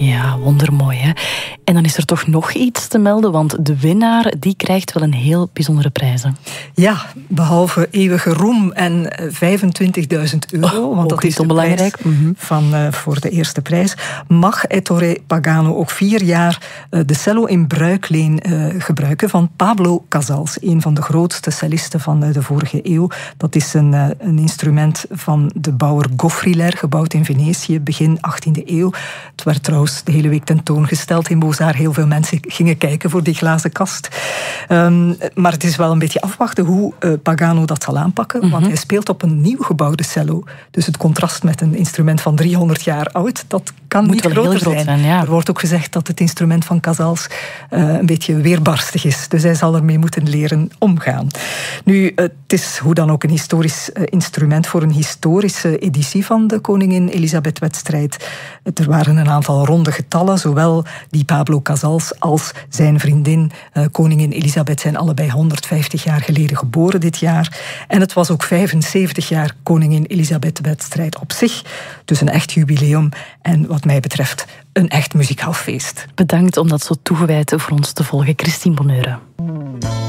Ja, wondermooi, hè? En dan is er toch nog iets te melden, want de winnaar die krijgt wel een heel bijzondere prijs. Hè? Ja, behalve eeuwige roem en €25.000, want dat is onbelangrijk voor de eerste prijs, mag Ettore Pagano ook 4 jaar de cello in bruikleen gebruiken van Pablo Casals, een van de grootste cellisten van de vorige eeuw. Dat is een instrument van de bouwer Goffriller, gebouwd in Venetië, begin 18e eeuw. Het werd trouwens de hele week tentoongesteld in Beaux-Arts. Heel veel mensen gingen kijken voor die glazen kast. Maar het is wel een beetje afwachten hoe Pagano dat zal aanpakken, want hij speelt op een nieuw gebouwde cello. Dus het contrast met een instrument van 300 jaar oud, dat kan niet groter zijn. Ja. Er wordt ook gezegd dat het instrument van Casals een beetje weerbarstig is. Dus hij zal ermee moeten leren omgaan. Nu, het is hoe dan ook een historisch instrument voor een historische editie van de Koningin Elisabeth-wedstrijd. Er waren een aantal ronde getallen, zowel die Pablo Casals als zijn vriendin Koningin Elisabeth zijn allebei 150 jaar geleden geboren dit jaar. En het was ook 75 jaar Koningin Elisabeth-wedstrijd op zich. Dus een echt jubileum en wat mij betreft een echt muzikaal feest. Bedankt om dat zo toegewijd voor ons te volgen, Christine Bonheure.